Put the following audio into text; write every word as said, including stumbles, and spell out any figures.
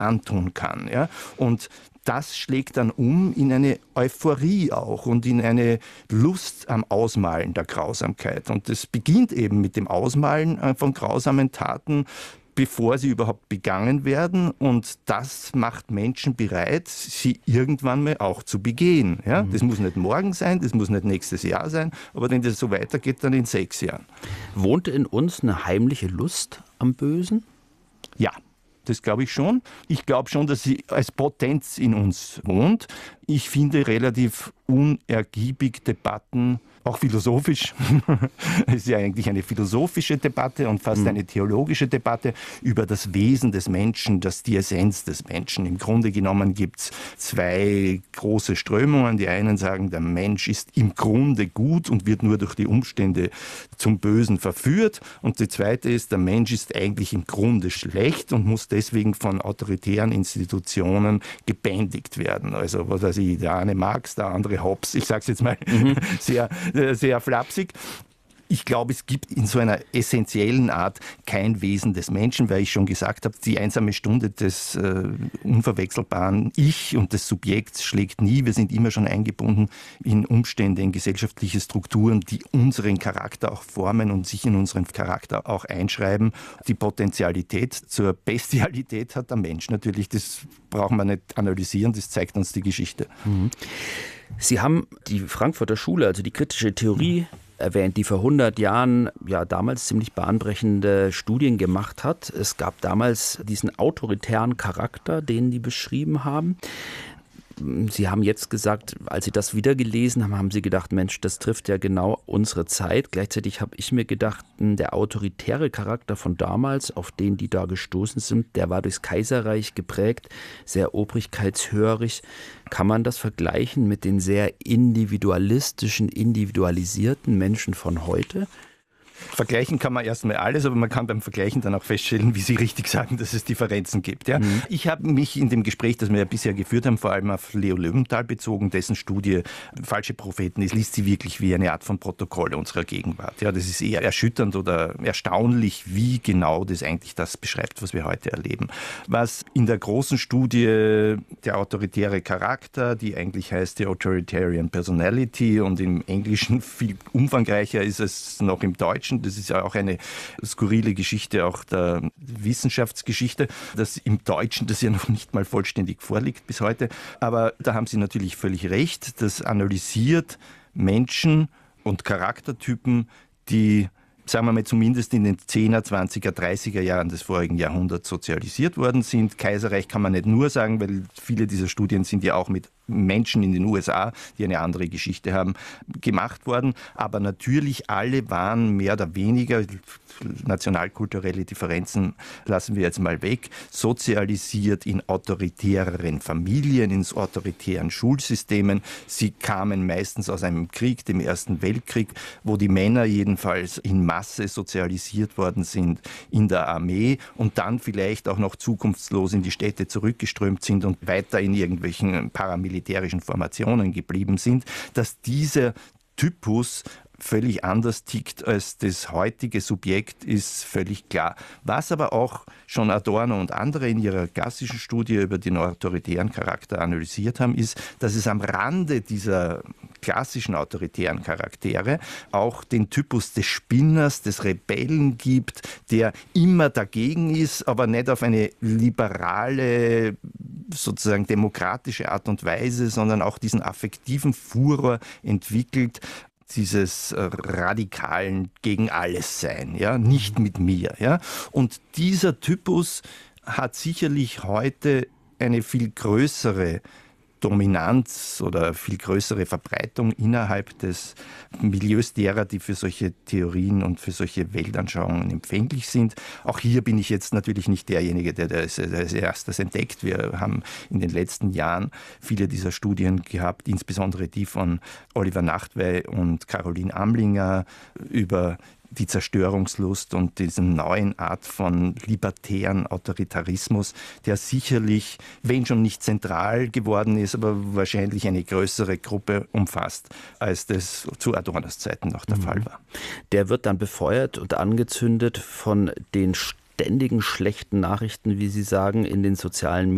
antun kann. Ja? Und das schlägt dann um in eine Euphorie auch und in eine Lust am Ausmalen der Grausamkeit. Und das beginnt eben mit dem Ausmalen von grausamen Taten, bevor sie überhaupt begangen werden. Und das macht Menschen bereit, sie irgendwann mal auch zu begehen. Ja? Mhm. Das muss nicht morgen sein, das muss nicht nächstes Jahr sein, aber wenn das so weitergeht, dann in sechs Jahren. Wohnt in uns eine heimliche Lust am Bösen? Ja. Das glaube ich schon. Ich glaube schon, dass sie als Potenz in uns wohnt. Ich finde relativ unergiebig Debatten, auch philosophisch, es ist ja eigentlich eine philosophische Debatte und fast mhm. eine theologische Debatte über das Wesen des Menschen, das die Essenz des Menschen. Im Grunde genommen gibt es zwei große Strömungen. Die einen sagen, der Mensch ist im Grunde gut und wird nur durch die Umstände zum Bösen verführt. Und die zweite ist, der Mensch ist eigentlich im Grunde schlecht und muss deswegen von autoritären Institutionen gebändigt werden. Also was weiß ich, der eine Marx, der andere Hobbes. Ich sage es jetzt mal mhm. sehr sehr flapsig. Ich glaube, es gibt in so einer essentiellen Art kein Wesen des Menschen, weil ich schon gesagt habe, die einsame Stunde des äh, unverwechselbaren Ich und des Subjekts schlägt nie. Wir sind immer schon eingebunden in Umstände, in gesellschaftliche Strukturen, die unseren Charakter auch formen und sich in unseren Charakter auch einschreiben. Die Potentialität zur Bestialität hat der Mensch natürlich. Das brauchen wir nicht analysieren, das zeigt uns die Geschichte. Mhm. Sie haben die Frankfurter Schule, also die kritische Theorie, erwähnt, die vor hundert Jahren ja damals ziemlich bahnbrechende Studien gemacht hat. Es gab damals diesen autoritären Charakter, den die beschrieben haben. Sie haben jetzt gesagt, als Sie das wieder gelesen haben, haben Sie gedacht, Mensch, das trifft ja genau unsere Zeit. Gleichzeitig habe ich mir gedacht, der autoritäre Charakter von damals, auf den die da gestoßen sind, der war durchs Kaiserreich geprägt, sehr obrigkeitshörig. Kann man das vergleichen mit den sehr individualistischen, individualisierten Menschen von heute? Vergleichen kann man erstmal alles, aber man kann beim Vergleichen dann auch feststellen, wie Sie richtig sagen, dass es Differenzen gibt. Ja? Mhm. Ich habe mich in dem Gespräch, das wir ja bisher geführt haben, vor allem auf Leo Löwenthal bezogen, dessen Studie Falsche Propheten, es liest sie wirklich wie eine Art von Protokoll unserer Gegenwart. Ja, das ist eher erschütternd oder erstaunlich, wie genau das eigentlich das beschreibt, was wir heute erleben. Was in der großen Studie der autoritäre Charakter, die eigentlich heißt die Authoritarian Personality und im Englischen viel umfangreicher ist es noch im Deutschen. Das ist ja auch eine skurrile Geschichte auch der Wissenschaftsgeschichte, dass im Deutschen das ja noch nicht mal vollständig vorliegt bis heute. Aber da haben Sie natürlich völlig recht. Das analysiert Menschen und Charaktertypen, die, sagen wir mal, zumindest in den zehner, zwanziger, dreißiger Jahren des vorigen Jahrhunderts sozialisiert worden sind. Kaiserreich kann man nicht nur sagen, weil viele dieser Studien sind ja auch mit Menschen in den U S A, die eine andere Geschichte haben, gemacht worden. Aber natürlich alle waren mehr oder weniger, nationalkulturelle Differenzen lassen wir jetzt mal weg, sozialisiert in autoritäreren Familien, in autoritären Schulsystemen. Sie kamen meistens aus einem Krieg, dem Ersten Weltkrieg, wo die Männer jedenfalls in Masse sozialisiert worden sind in der Armee und dann vielleicht auch noch zukunftslos in die Städte zurückgeströmt sind und weiter in irgendwelchen paramilitärischen Formationen geblieben sind, dass dieser Typus völlig anders tickt als das heutige Subjekt, ist völlig klar. Was aber auch schon Adorno und andere in ihrer klassischen Studie über den autoritären Charakter analysiert haben, ist, dass es am Rande dieser klassischen autoritären Charaktere auch den Typus des Spinners, des Rebellen gibt, der immer dagegen ist, aber nicht auf eine liberale, sozusagen demokratische Art und Weise, sondern auch diesen affektiven Furor entwickelt, dieses radikalen gegen alles sein, ja, nicht mit mir, ja. Und dieser Typus hat sicherlich heute eine viel größere Dominanz oder viel größere Verbreitung innerhalb des Milieus derer, die für solche Theorien und für solche Weltanschauungen empfänglich sind. Auch hier bin ich jetzt natürlich nicht derjenige, der das als erstes entdeckt. Wir haben in den letzten Jahren viele dieser Studien gehabt, insbesondere die von Oliver Nachtwey und Caroline Amlinger über die Zerstörungslust und diesen neuen Art von libertären Autoritarismus, der sicherlich, wenn schon nicht zentral geworden ist, aber wahrscheinlich eine größere Gruppe umfasst, als das zu Adornos Zeiten noch der mhm. Fall war. Der wird dann befeuert und angezündet von den ständigen schlechten Nachrichten, wie Sie sagen, in den sozialen